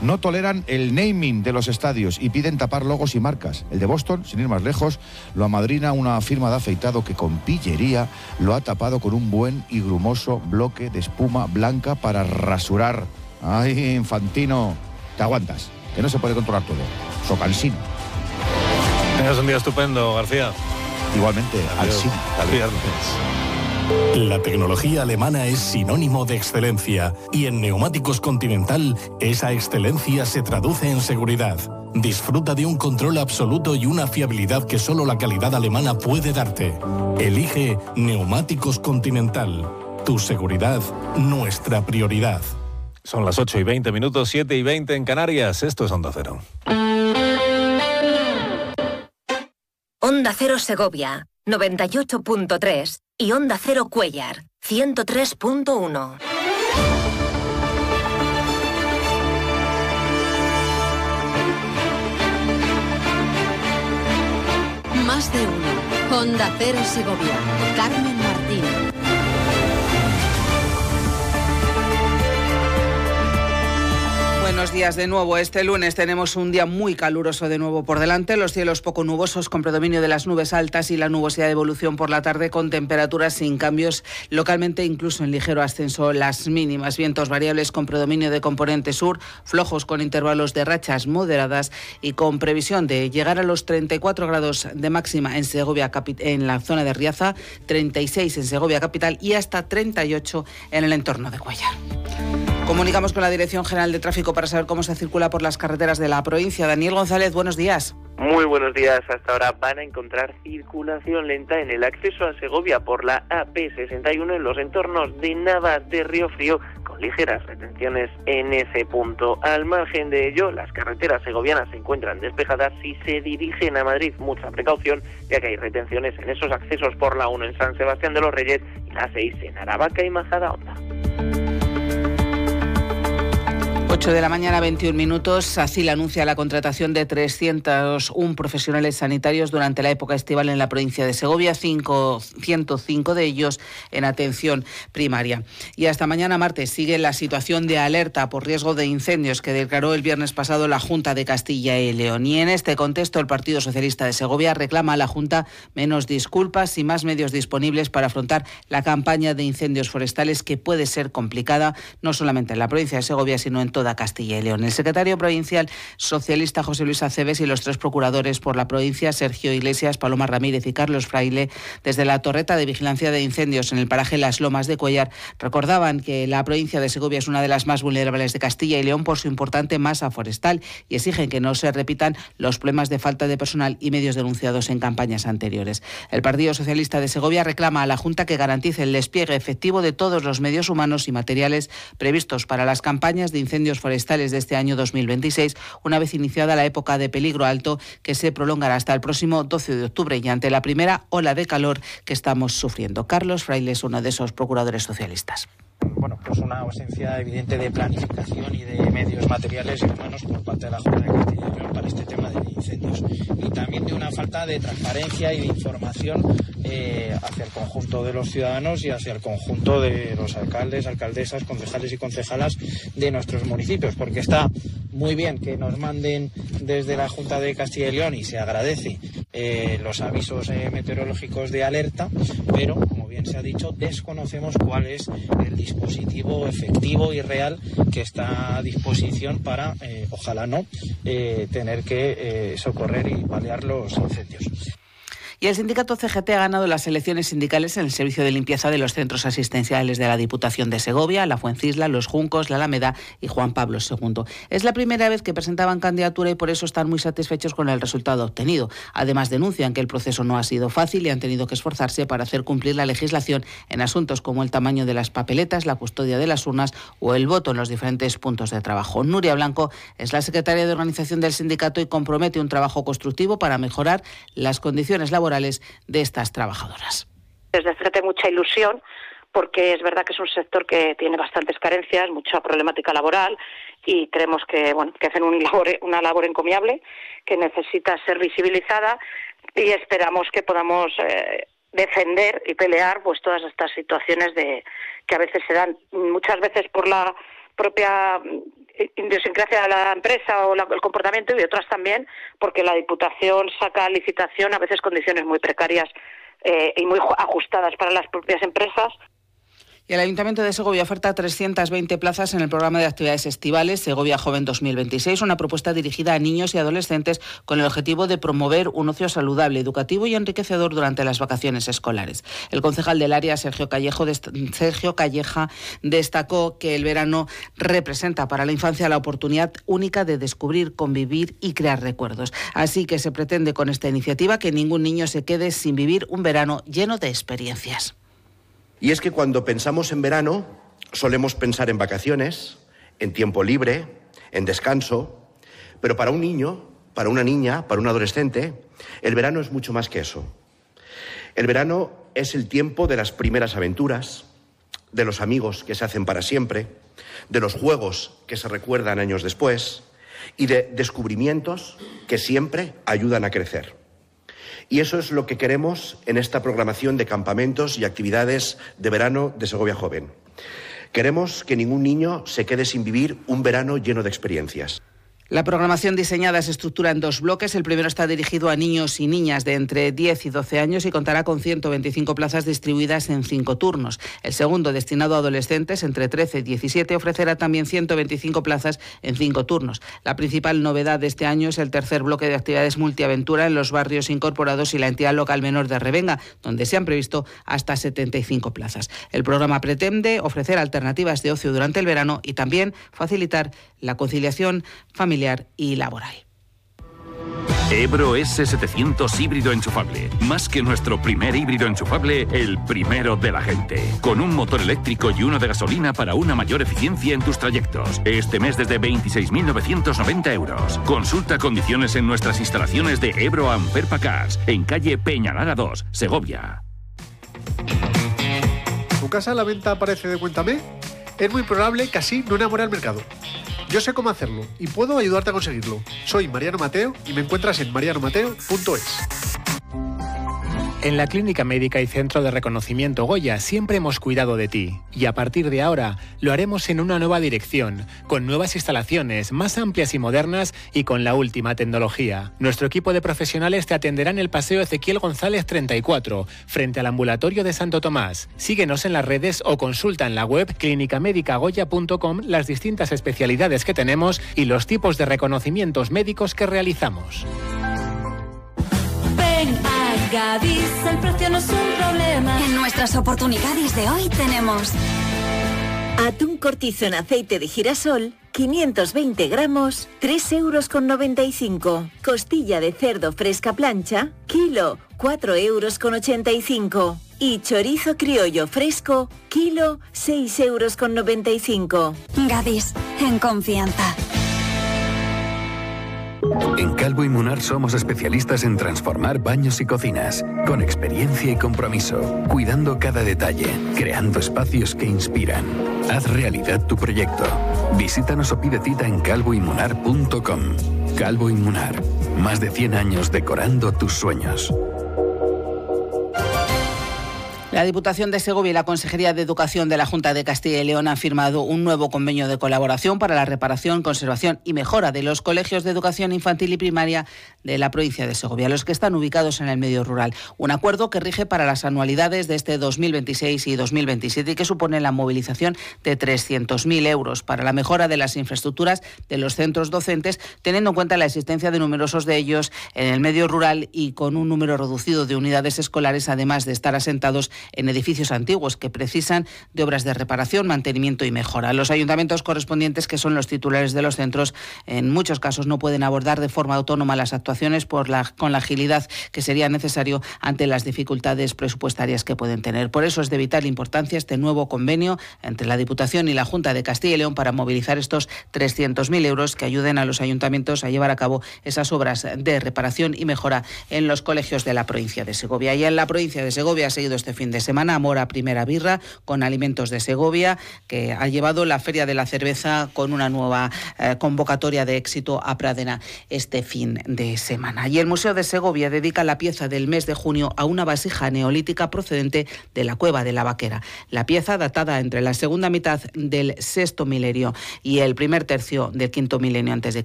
No toleran el naming de los estadios y piden tapar logos y marcas. El de Boston, sin ir más lejos, lo amadrina una firma de afeitado que con pillería lo ha tapado con un buen y grumoso bloque de espuma blanca para rasurar. ¡Ay, Infantino! Te aguantas, que no se puede controlar todo. Socansino. Tengas un día estupendo, García. Igualmente, Alsina. Hasta el viernes. La tecnología alemana es sinónimo de excelencia y en Neumáticos Continental esa excelencia se traduce en seguridad. Disfruta de un control absoluto y una fiabilidad que solo la calidad alemana puede darte. Elige Neumáticos Continental. Tu seguridad, nuestra prioridad. Son las 8:20, 7:20 en Canarias. Esto es Onda Cero. Onda Cero Segovia, 98.3 y Onda Cero Cuéllar, 103.1. Más de uno. Onda Cero Segovia. Carmen Martín. Buenos días de nuevo. Este lunes tenemos un día muy caluroso de nuevo por delante. Los cielos poco nubosos con predominio de las nubes altas y la nubosidad de evolución por la tarde con temperaturas sin cambios, localmente incluso en ligero ascenso las mínimas. Vientos variables con predominio de componente sur, flojos con intervalos de rachas moderadas y con previsión de llegar a los 34 grados de máxima en Segovia, en la zona de Riaza, 36 en Segovia capital y hasta 38 en el entorno de Cuéllar. Comunicamos con la Dirección General de Tráfico para saber cómo se circula por las carreteras de la provincia. Daniel González, buenos días. Muy buenos días. Hasta ahora van a encontrar circulación lenta en el acceso a Segovia por la AP61 en los entornos de Navas de Río Frío, con ligeras retenciones en ese punto. Al margen de ello, las carreteras segovianas se encuentran despejadas. Si se dirigen a Madrid, mucha precaución, ya que hay retenciones en esos accesos por la 1 en San Sebastián de los Reyes y la 6 en Aravaca y Majadahonda. 8 de la mañana, 21 minutos. ACIL anuncia la contratación de 301 profesionales sanitarios durante la época estival en la provincia de Segovia, 105 de ellos en atención primaria. Y hasta mañana martes sigue la situación de alerta por riesgo de incendios que declaró el viernes pasado la Junta de Castilla y León. Y en este contexto el Partido Socialista de Segovia reclama a la Junta menos disculpas y más medios disponibles para afrontar la campaña de incendios forestales, que puede ser complicada no solamente en la provincia de Segovia, sino en toda Castilla y León. El secretario provincial socialista José Luis Aceves y los 3 procuradores por la provincia, Sergio Iglesias, Paloma Ramírez y Carlos Fraile, desde la torreta de vigilancia de incendios en el paraje Las Lomas de Cuéllar, recordaban que la provincia de Segovia es una de las más vulnerables de Castilla y León por su importante masa forestal y exigen que no se repitan los problemas de falta de personal y medios denunciados en campañas anteriores. El Partido Socialista de Segovia reclama a la Junta que garantice el despliegue efectivo de todos los medios humanos y materiales previstos para las campañas de incendios forestales de este año 2026, una vez iniciada la época de peligro alto que se prolongará hasta el próximo 12 de octubre y ante la primera ola de calor que estamos sufriendo. Carlos Fraile es uno de esos procuradores socialistas. Bueno, pues una ausencia evidente de planificación y de medios materiales y humanos por parte de la Junta de Castilla y León para este tema de incendios, y también de una falta de transparencia y de información hacia el conjunto de los ciudadanos y hacia el conjunto de los alcaldes, alcaldesas, concejales y concejalas de nuestros municipios, porque está muy bien que nos manden desde la Junta de Castilla y León, y se agradece los avisos meteorológicos de alerta, pero como bien se ha dicho, desconocemos cuál es el dispositivo efectivo y real que está a disposición para, ojalá no, tener que socorrer y paliar los incendios. Y el sindicato CGT ha ganado las elecciones sindicales en el servicio de limpieza de los centros asistenciales de la Diputación de Segovia, la Fuencisla, Los Juncos, la Alameda y Juan Pablo II. Es la primera vez que presentaban candidatura y por eso están muy satisfechos con el resultado obtenido. Además, denuncian que el proceso no ha sido fácil y han tenido que esforzarse para hacer cumplir la legislación en asuntos como el tamaño de las papeletas, la custodia de las urnas o el voto en los diferentes puntos de trabajo. Nuria Blanco es la secretaria de organización del sindicato y compromete un trabajo constructivo para mejorar las condiciones laborales de estas trabajadoras. Desde CGT mucha ilusión, porque es verdad que es un sector que tiene bastantes carencias, mucha problemática laboral, y creemos que hacen una labor encomiable que necesita ser visibilizada, y esperamos que podamos defender y pelear pues todas estas situaciones que a veces se dan, muchas veces por la propia idiosincrasia de la empresa o el comportamiento, y otras también porque la Diputación saca a licitación a veces condiciones muy precarias y muy ajustadas para las propias empresas. Y el Ayuntamiento de Segovia oferta 320 plazas en el programa de actividades estivales Segovia Joven 2026, una propuesta dirigida a niños y adolescentes con el objetivo de promover un ocio saludable, educativo y enriquecedor durante las vacaciones escolares. El concejal del área, Sergio Calleja, destacó que el verano representa para la infancia la oportunidad única de descubrir, convivir y crear recuerdos. Así que se pretende con esta iniciativa que ningún niño se quede sin vivir un verano lleno de experiencias. Y es que cuando pensamos en verano, solemos pensar en vacaciones, en tiempo libre, en descanso, pero para un niño, para una niña, para un adolescente, el verano es mucho más que eso. El verano es el tiempo de las primeras aventuras, de los amigos que se hacen para siempre, de los juegos que se recuerdan años después y de descubrimientos que siempre ayudan a crecer. Y eso es lo que queremos en esta programación de campamentos y actividades de verano de Segovia Joven. Queremos que ningún niño se quede sin vivir un verano lleno de experiencias. La programación diseñada se estructura en 2 bloques. El primero está dirigido a niños y niñas de entre 10 y 12 años y contará con 125 plazas distribuidas en 5 turnos. El segundo, destinado a adolescentes entre 13 y 17, ofrecerá también 125 plazas en 5 turnos. La principal novedad de este año es el tercer bloque de actividades multiaventura en los barrios incorporados y la entidad local menor de Revenga, donde se han previsto hasta 75 plazas. El programa pretende ofrecer alternativas de ocio durante el verano y también facilitar la conciliación familiar y laboral. Ebro S700 híbrido enchufable. Más que nuestro primer híbrido enchufable, el primero de la gente. Con un motor eléctrico y uno de gasolina para una mayor eficiencia en tus trayectos. Este mes desde 26.990 euros. Consulta condiciones en nuestras instalaciones de Ebro Amperpa Cars, en calle Peñalara 2, Segovia. ¿Tu casa a la venta aparece de Cuéntame? Es muy probable que así no enamore al mercado. Yo sé cómo hacerlo y puedo ayudarte a conseguirlo. Soy Mariano Mateo y me encuentras en marianomateo.es. En la Clínica Médica y Centro de Reconocimiento Goya siempre hemos cuidado de ti y a partir de ahora lo haremos en una nueva dirección, con nuevas instalaciones más amplias y modernas y con la última tecnología. Nuestro equipo de profesionales te atenderá en el Paseo Ezequiel González 34, frente al ambulatorio de Santo Tomás. Síguenos en las redes o consulta en la web clinicamedicagoya.com las distintas especialidades que tenemos y los tipos de reconocimientos médicos que realizamos. Ven a Gadis, el precio no es un problema. En nuestras oportunidades de hoy tenemos atún cortizo en aceite de girasol, 520 gramos, 3,95 €. Costilla de cerdo fresca plancha, kilo, 4,85 €. Y chorizo criollo fresco, kilo, 6,95 €. Gadis, en confianza. En Calvo y Munar somos especialistas en transformar baños y cocinas, con experiencia y compromiso, cuidando cada detalle, creando espacios que inspiran. Haz realidad tu proyecto. Visítanos o pide cita en calvoymunar.com. Calvo y Munar, más de 100 años decorando tus sueños. La Diputación de Segovia y la Consejería de Educación de la Junta de Castilla y León han firmado un nuevo convenio de colaboración para la reparación, conservación y mejora de los colegios de educación infantil y primaria de la provincia de Segovia, los que están ubicados en el medio rural. Un acuerdo que rige para las anualidades de este 2026 y 2027 y que supone la movilización de 300.000 euros para la mejora de las infraestructuras de los centros docentes, teniendo en cuenta la existencia de numerosos de ellos en el medio rural y con un número reducido de unidades escolares, además de estar asentados en edificios antiguos que precisan de obras de reparación, mantenimiento y mejora. Los ayuntamientos correspondientes, que son los titulares de los centros, en muchos casos no pueden abordar de forma autónoma las actuaciones con la agilidad que sería necesario ante las dificultades presupuestarias que pueden tener. Por eso es de vital importancia este nuevo convenio entre la Diputación y la Junta de Castilla y León para movilizar estos 300.000 euros que ayuden a los ayuntamientos a llevar a cabo esas obras de reparación y mejora en los colegios de la provincia de Segovia. Y en la provincia de Segovia ha seguido este fin de de semana. Amora Primera Birra, con alimentos de Segovia, que ha llevado la Feria de la Cerveza con una nueva convocatoria de éxito a Pradena este fin de semana. Y el Museo de Segovia dedica la pieza del mes de junio a una vasija neolítica procedente de la Cueva de la Vaquera. La pieza, datada entre la segunda mitad del sexto milenio y el primer tercio del quinto milenio a.C.,